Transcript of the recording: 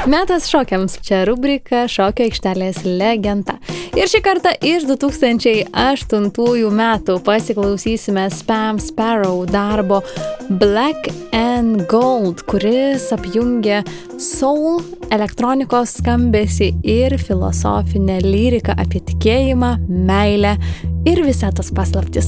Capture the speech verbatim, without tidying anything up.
Metas šokiams. Čia rubrika Šokio aikštelės legenda. Ir šį kartą iš du tūkstančiai aštuntųjų metų pasiklausysime Spam Sparrow darbo Black and Gold, kuris apjungia soul, elektronikos skambesį ir filosofinę lyriką apie tikėjimą, meilę ir visatos paslaptis.